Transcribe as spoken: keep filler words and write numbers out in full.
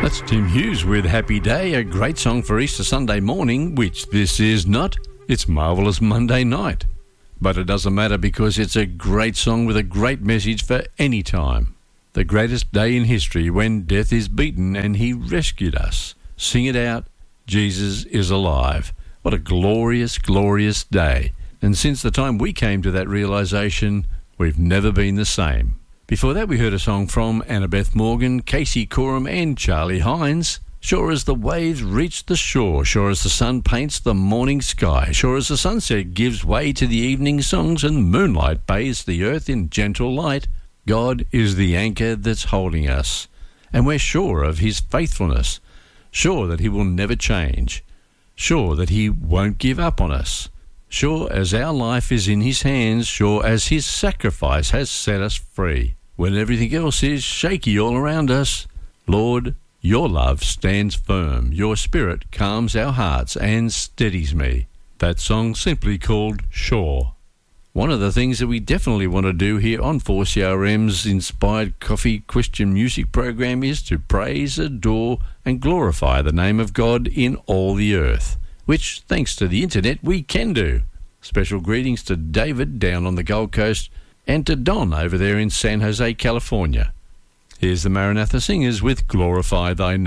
That's Tim Hughes with Happy Day, a great song for Easter Sunday morning, which this is not. It's Marvellous Monday night. But it doesn't matter because it's a great song with a great message for any time. The greatest day in history when death is beaten and he rescued us. Sing it out, Jesus is alive. What a glorious, glorious day. And since the time we came to that realisation, we've never been the same. Before that, we heard a song from Annabeth Morgan, Casey Coram and Charlie Hines. Sure as the waves reach the shore, sure as the sun paints the morning sky, sure as the sunset gives way to the evening songs and moonlight bathes the earth in gentle light, God is the anchor that's holding us. And we're sure of his faithfulness, sure that he will never change, sure that he won't give up on us. Sure as our life is in his hands, sure as his sacrifice has set us free. When everything else is shaky all around us, Lord, your love stands firm. Your spirit calms our hearts and steadies me. That song simply called Sure. One of the things that we definitely want to do here on four C R M's Inspired Coffee Christian Music program is to praise, adore and glorify the name of God in all the earth, which, thanks to the internet, we can do. Special greetings to David down on the Gold Coast and to Don over there in San Jose, California. Here's the Maranatha Singers with Glorify Thy Name.